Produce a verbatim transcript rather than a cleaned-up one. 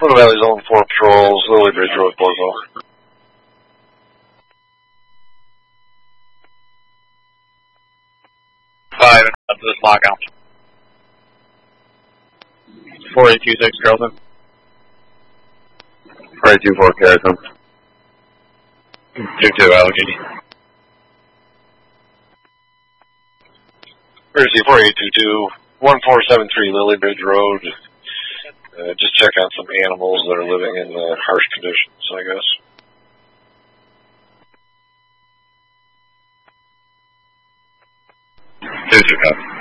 Little Valley Zone four patrols, Lily Bridge Road, Borgo. Five, up to this lockout. four eight two six, Carlton. four eight two four, Carlton. two two, Allegheny. Courtesy four eight two two, one four seven three Lily Bridge Road. Uh, just check on some animals that are living in uh, harsh conditions, I guess. Two two,